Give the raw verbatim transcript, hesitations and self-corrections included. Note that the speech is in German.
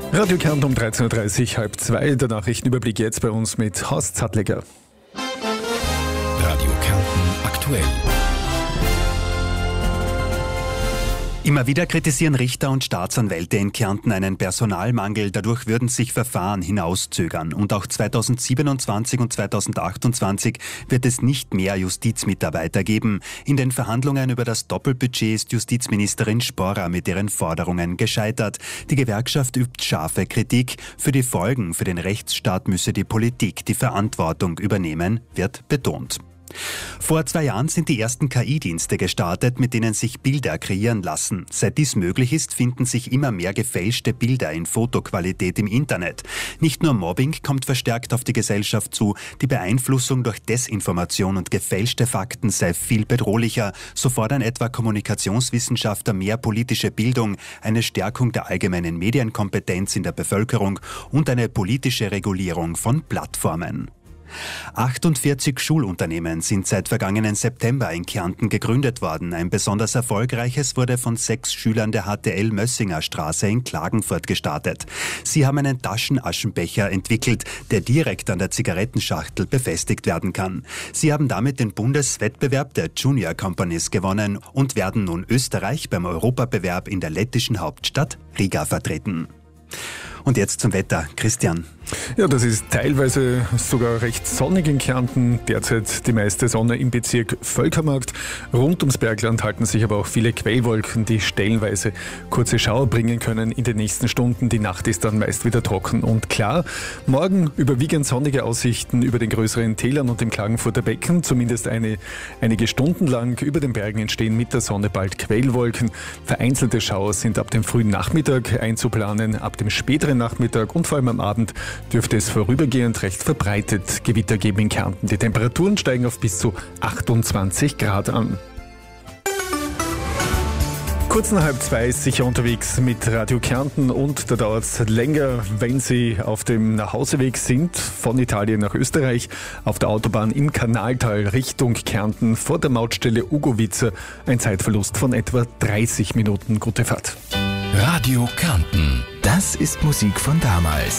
Radio Kärnten um dreizehn Uhr dreißig, halb zwei. Der Nachrichtenüberblick jetzt bei uns mit Horst Zattleger. Radio Kärnten aktuell. Immer wieder kritisieren Richter und Staatsanwälte in Kärnten einen Personalmangel. Dadurch würden sich Verfahren hinauszögern. Und auch zweitausendsiebenundzwanzig und zweitausendachtundzwanzig wird es nicht mehr Justizmitarbeiter geben. In den Verhandlungen über das Doppelbudget ist Justizministerin Sporra mit ihren Forderungen gescheitert. Die Gewerkschaft übt scharfe Kritik. Für die Folgen für den Rechtsstaat müsse die Politik die Verantwortung übernehmen, wird betont. Vor zwei Jahren sind die ersten K I-Dienste gestartet, mit denen sich Bilder kreieren lassen. Seit dies möglich ist, finden sich immer mehr gefälschte Bilder in Fotoqualität im Internet. Nicht nur Mobbing kommt verstärkt auf die Gesellschaft zu, die Beeinflussung durch Desinformation und gefälschte Fakten sei viel bedrohlicher. So fordern etwa Kommunikationswissenschaftler mehr politische Bildung, eine Stärkung der allgemeinen Medienkompetenz in der Bevölkerung und eine politische Regulierung von Plattformen. achtundvierzig Schulunternehmen sind seit vergangenen September in Kärnten gegründet worden. Ein besonders erfolgreiches wurde von sechs Schülern der H T L Mössinger Straße in Klagenfurt gestartet. Sie haben einen Taschenaschenbecher entwickelt, der direkt an der Zigarettenschachtel befestigt werden kann. Sie haben damit den Bundeswettbewerb der Junior Companies gewonnen und werden nun Österreich beim Europabewerb in der lettischen Hauptstadt Riga vertreten. Und jetzt zum Wetter. Christian. Ja, das ist teilweise sogar recht sonnig in Kärnten. Derzeit die meiste Sonne im Bezirk Völkermarkt. Rund ums Bergland halten sich aber auch viele Quellwolken, die stellenweise kurze Schauer bringen können in den nächsten Stunden. Die Nacht ist dann meist wieder trocken und klar. Morgen überwiegend sonnige Aussichten über den größeren Tälern und dem Klagenfurter Becken. Zumindest eine, einige Stunden lang. Über den Bergen entstehen mit der Sonne bald Quellwolken. Vereinzelte Schauer sind ab dem frühen Nachmittag einzuplanen, ab dem späteren Nachmittag und vor allem am Abend dürfte es vorübergehend recht verbreitet Gewitter geben in Kärnten. Die Temperaturen steigen auf bis zu achtundzwanzig Grad an. Kurz nach halb zwei ist sicher unterwegs mit Radio Kärnten und da dauert es länger, wenn Sie auf dem Nachhauseweg sind, von Italien nach Österreich, auf der Autobahn im Kanaltal Richtung Kärnten vor der Mautstelle Ugowitzer. Ein Zeitverlust von etwa dreißig Minuten. Gute Fahrt. Radio Kärnten. Das ist Musik von damals.